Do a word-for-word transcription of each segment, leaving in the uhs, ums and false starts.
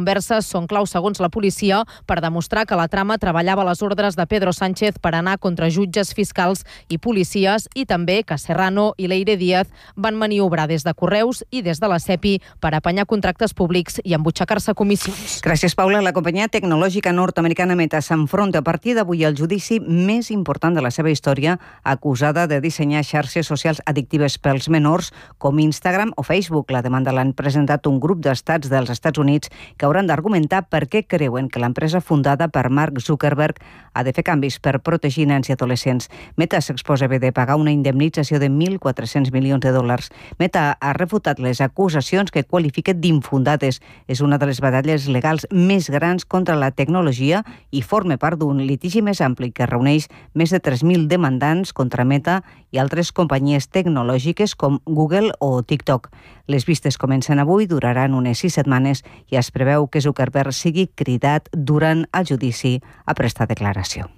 converses són clau, segons la policia, per demostrar que la trama treballava a les ordres de Pedro Sánchez per anar contra jutges, fiscals i policies, i també que Serrano i Leire Díaz van maniobrar des de Correus i des de la SEPI per apanyar contractes públics i embutxacar-se comissions. Gràcies, Paula. La companyia tecnològica nord-americana Meta s'enfronta a partir d'avui al judici més important de la seva història, acusada de dissenyar xarxes socials addictives pels menors com Instagram o Facebook. La demanda l'han presentat un grup d'estats dels Estats Units que hauran d'argumentar per què creuen que l'empresa fundada per Mark Zuckerberg ha de fer canvis per protegir nens i adolescents. Meta s'exposa a haver de pagar una indemnització de mil quatre-cents milions de dòlars. Meta ha refutat les acusacions que qualifica d'infundades. És una de les batalles legals més grans contra la tecnologia i forma part d'un litigi més ampli que reuneix més de tres mil demandants contra Meta i altres companyies tecnològiques com Google o TikTok. Les vistes comencen avui, duraran unes sis setmanes i es preveu que Zuckerberg sigui cridat durant el judici a prestar declaració.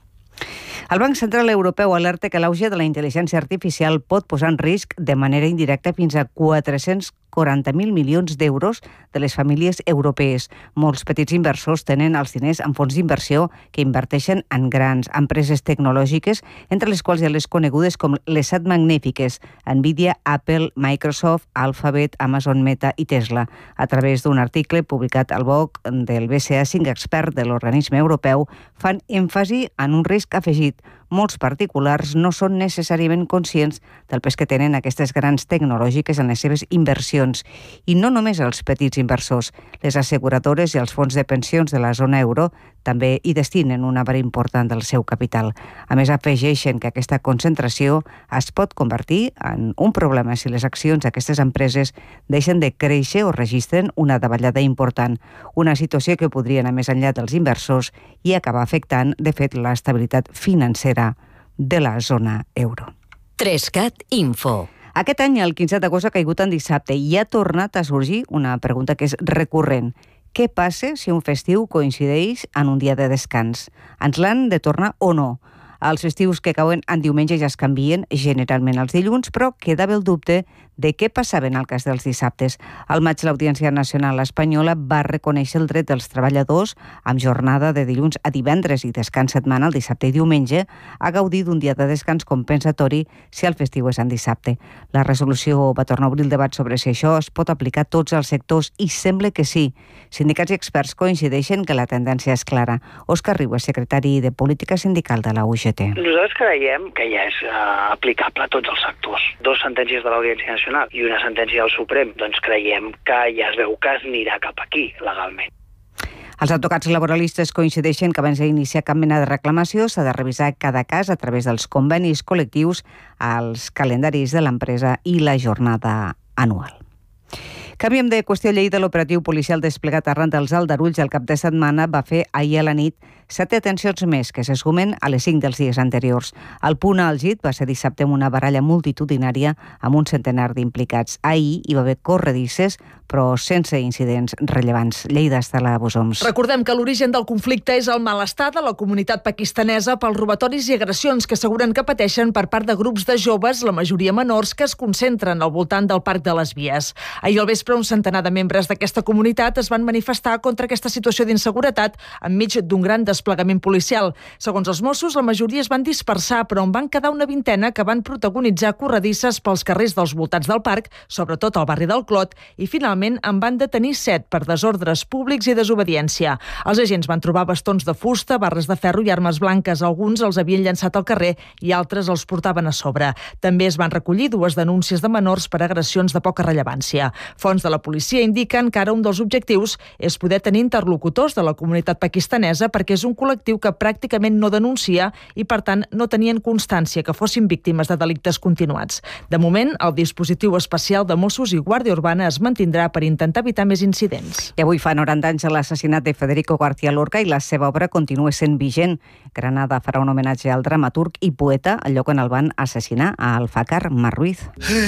El Banc Central Europeu alerta que l'auge de la intel·ligència artificial pot posar en risc de manera indirecta fins a quatre-cents quaranta mil milions d'euros de les famílies europees. Molts petits inversors tenen els diners en fons d'inversió que inverteixen en grans empreses tecnològiques, entre les quals hi ha les conegudes com les set magnífiques: Nvidia, Apple, Microsoft, Alphabet, Amazon, Meta i Tesla. A través d'un article publicat al B O C del B C A, cinc experts de l'organisme europeu fan èmfasi en un risc afegit. Molts particulars no són necessàriament conscients del pes que tenen aquestes grans tecnològiques en les seves inversions. I no només els petits inversors. Les asseguradores i els fons de pensions de la zona euro també hi destinen una part important del seu capital. A més, afegeixen que aquesta concentració es pot convertir en un problema si les accions d'aquestes empreses deixen de créixer o registren una davallada important. Una situació que podria anar més enllà dels inversors i acabar afectant, de fet, l'estabilitat financera de la zona euro. Trescat Info. Aquest any, el quinze d'agost, ha caigut en dissabte i ha tornat a sorgir una pregunta que és recurrent. Què passa si un festiu coincideix en un dia de descans? Ens l'han de tornar o no? Els festius que cauen en diumenge ja es canvien, generalment els dilluns, però quedava el dubte de què passava en el cas dels dissabtes. Al maig, l'Audiència Nacional Espanyola va reconèixer el dret dels treballadors, amb jornada de dilluns a divendres i descans setmanal dissabte i diumenge, a gaudir d'un dia de descans compensatori si el festiu és en dissabte. La resolució va tornar a obrir el debat sobre si això es pot aplicar a tots els sectors i sembla que sí. Sindicats i experts coincideixen que la tendència és clara. Òscar Riu és secretari de Política Sindical de la U G T. Nosaltres creiem que ja és uh, aplicable a tots els sectors. Dos sentències de l'Audiència Nacional i una sentència del Suprem, doncs creiem que ja es veu que es anirà cap aquí, legalment. Els advocats laboralistes coincideixen que abans d'iniciar cap mena de reclamació s'ha de revisar cada cas a través dels convenis col·lectius, als calendaris de l'empresa i la jornada anual. Canviem de qüestió. Lleida, l'operatiu policial desplegat arran dels aldarulls el cap de setmana va fer ahir a la nit set detencions més que se sumen a les cinc dels dies anteriors. El punt àlgid va ser dissabte amb una baralla multitudinària amb un centenar d'implicats. Ahir hi va haver corredisses, però sense incidents rellevants. Lleida, està a Bosoms. Recordem que l'origen del conflicte és el malestar de la comunitat pakistanesa pels robatoris i agressions que asseguren que pateixen per part de grups de joves, la majoria menors, que es concentren al voltant del Parc de les Vies. Ahir al vespre, un centenar de membres d'aquesta comunitat es van manifestar contra aquesta situació d'inseguretat enmig d'un gran desplegament policial. Segons els Mossos, la majoria es van dispersar, però en van quedar una vintena que van protagonitzar corredisses pels carrers dels voltants del parc, sobretot al barri del Clot, i finalment en van detenir set per desordres públics i desobediència. Els agents van trobar bastons de fusta, barres de ferro i armes blanques. Alguns els havien llançat al carrer i altres els portaven a sobre. També es van recollir dues denúncies de menors per agressions de poca rellevància. Fonts de la policia indiquen que ara un dels objectius és poder tenir interlocutors de la comunitat pakistanesa perquè és un col·lectiu que pràcticament no denuncia i, per tant, no tenien constància que fossin víctimes de delictes continuats. De moment, el dispositiu especial de Mossos i Guàrdia Urbana es mantindrà per intentar evitar més incidents. I avui fa noranta anys de l'assassinat de Federico García Lorca i la seva obra continua sent vigent. Granada farà un homenatge al dramaturg i poeta al lloc on el van assassinar, a Alfakar Marruiz.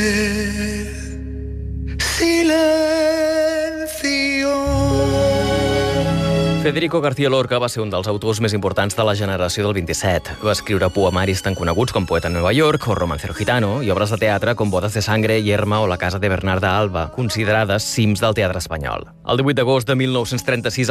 Federico García Lorca va ser un dels autors més importants de la generació del vint-i-set. Va escriure poemaris tan coneguts com Poeta en Nova York o Romancero Gitano i obres de teatre com Bodas de Sangre, Yerma o La casa de Bernarda Alba, considerades cims del teatre espanyol. El divuit d'agost de mil nou-cents trenta-sis